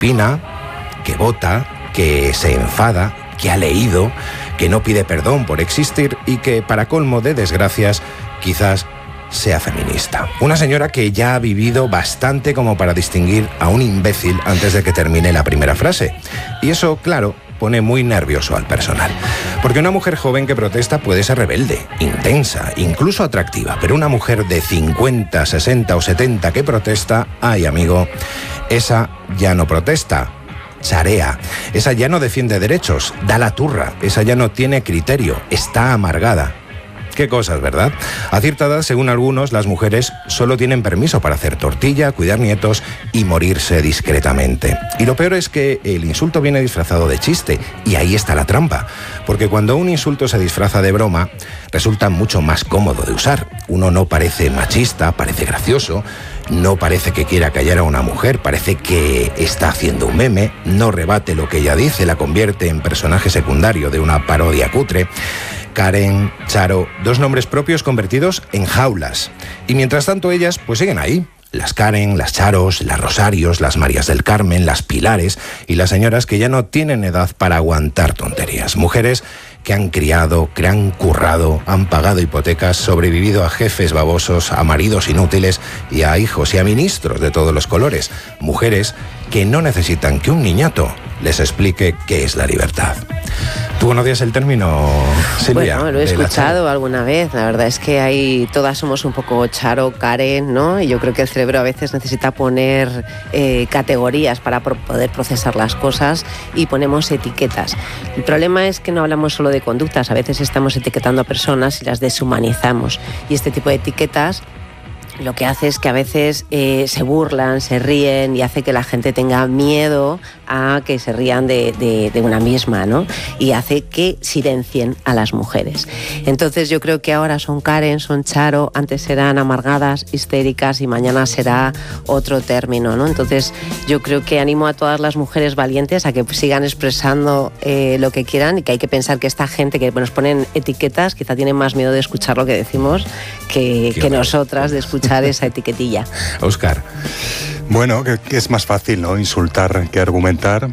opina, que vota, que se enfada, que ha leído, que no pide perdón por existir y que, para colmo de desgracias, quizás sea feminista. Una señora que ya ha vivido bastante como para distinguir a un imbécil antes de que termine la primera frase. Y eso, claro, pone muy nervioso al personal. Porque una mujer joven que protesta puede ser rebelde, intensa, incluso atractiva, pero una mujer de 50, 60 o 70 que protesta, ay amigo, esa ya no protesta, charea, esa ya no defiende derechos, da la turra, esa ya no tiene criterio, está amargada. Qué cosas, ¿verdad? A cierta edad, según algunos, las mujeres solo tienen permiso para hacer tortilla, cuidar nietos y morirse discretamente. Y lo peor es que el insulto viene disfrazado de chiste, y ahí está la trampa. Porque cuando un insulto se disfraza de broma, resulta mucho más cómodo de usar. Uno no parece machista, parece gracioso, no parece que quiera callar a una mujer, parece que está haciendo un meme, no rebate lo que ella dice, la convierte en personaje secundario de una parodia cutre. Karen, Charo, dos nombres propios convertidos en jaulas. Y mientras tanto ellas pues siguen ahí. Las Karen, las Charos, las Rosarios, las Marías del Carmen, las Pilares y las señoras que ya no tienen edad para aguantar tonterías. Mujeres que han criado, que han currado, han pagado hipotecas, sobrevivido a jefes babosos, a maridos inútiles y a hijos y a ministros de todos los colores. Mujeres que no necesitan que un niñato les explique qué es la libertad. ¿Tú conocías el término, Silvia? Bueno, lo he escuchado alguna vez. La verdad es que todas somos un poco Charo, Karen, ¿no? Y yo creo que el cerebro a veces necesita poner categorías para poder procesar las cosas y ponemos etiquetas. El problema es que no hablamos solo de conductas. A veces estamos etiquetando a personas y las deshumanizamos. Y este tipo de etiquetas lo que hace es que a veces se burlan, se ríen y hace que la gente tenga miedo a que se rían de una misma, ¿no? Y hace que silencien a las mujeres. Entonces yo creo que ahora son Karen, son Charo, antes eran amargadas, histéricas y mañana será otro término, ¿no? Entonces yo creo que animo a todas las mujeres valientes a que sigan expresando lo que quieran y que hay que pensar que esta gente que nos ponen etiquetas quizá tiene más miedo de escuchar lo que decimos que nosotras de escuchar esa etiquetilla. Óscar. Bueno, que es más fácil, ¿no? Insultar que argumentar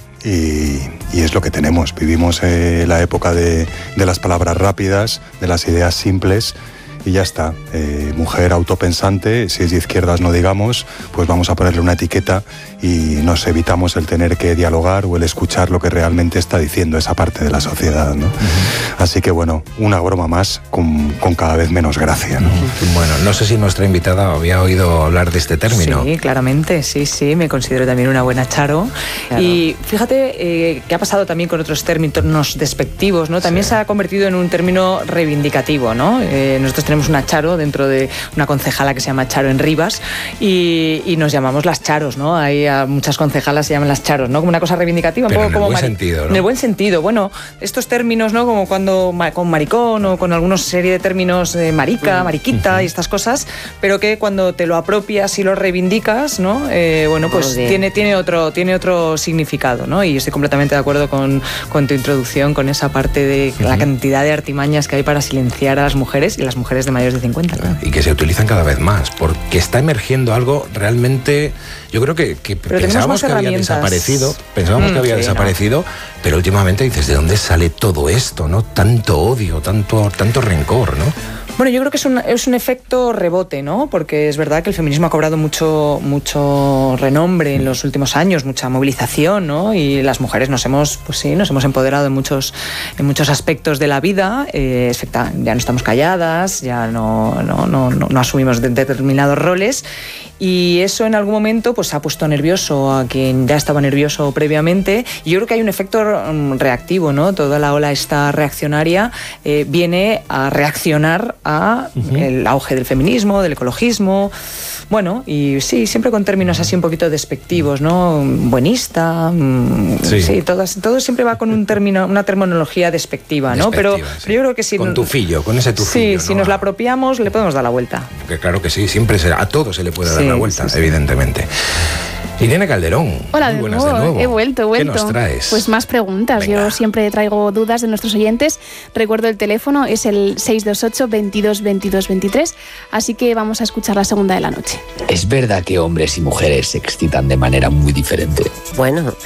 y es lo que tenemos. Vivimos la época de las palabras rápidas, de las ideas simples y ya está. Mujer autopensante, si es de izquierdas no digamos, pues vamos a ponerle una etiqueta y nos evitamos el tener que dialogar o el escuchar lo que realmente está diciendo esa parte de la sociedad, ¿no? Así que bueno, una broma más con cada vez menos gracia, ¿no? Bueno, no sé si nuestra invitada había oído hablar de este término. Sí, claramente, sí, me considero también una buena Charo. Claro. Y fíjate que ha pasado también con otros términos despectivos, ¿no? También se ha convertido en un término reivindicativo, ¿no? Nosotros tenemos una Charo dentro de una concejala que se llama Charo en Rivas y nos llamamos las Charos, ¿no? Hay muchas concejalas se llaman las Charos, ¿no? Como una cosa reivindicativa, pero un poco en el buen sentido, ¿no? En el buen sentido. Bueno, estos términos, ¿no? Como cuando con maricón o con alguna serie de términos marica, mariquita y estas cosas, pero que cuando te lo apropias y lo reivindicas, ¿no? Bueno, pues tiene otro significado, ¿no? Y estoy completamente de acuerdo con tu introducción, con esa parte de la cantidad de artimañas que hay para silenciar a las mujeres y las mujeres de mayores de 50. Claro. Y que se utilizan cada vez más, porque está emergiendo algo realmente, yo creo que pensábamos que había desaparecido, pero últimamente dices, ¿de dónde sale todo esto, no? Tanto odio, tanto rencor, ¿no? Bueno, yo creo que es un efecto rebote, ¿no? Porque es verdad que el feminismo ha cobrado mucho renombre en los últimos años, mucha movilización, ¿no? Y las mujeres nos hemos empoderado en muchos aspectos de la vida. Ya no estamos calladas, ya no asumimos determinados roles. Y eso en algún momento pues ha puesto nervioso a quien ya estaba nervioso previamente. Y yo creo que hay un efecto reactivo, ¿no? Toda la ola esta reaccionaria viene a reaccionar a el auge del feminismo, del ecologismo. Bueno, y sí, siempre con términos así un poquito despectivos, ¿no? Buenista, sí, todo siempre va con un término, una terminología despectiva, ¿no? Pero yo creo que si... Con tufillo, con ese tufillo. Sí, si nos la apropiamos, le podemos dar la vuelta. Porque claro que sí, siempre a todo se le puede dar la vuelta, evidentemente. Irene Calderón. Hola, de nuevo. He vuelto. ¿Qué nos traes? Pues más preguntas. Venga. Yo siempre traigo dudas de nuestros oyentes. Recuerdo el teléfono, es el 628 22 22 23. Así que vamos a escuchar la segunda de la noche. ¿Es verdad que hombres y mujeres se excitan de manera muy diferente? Bueno,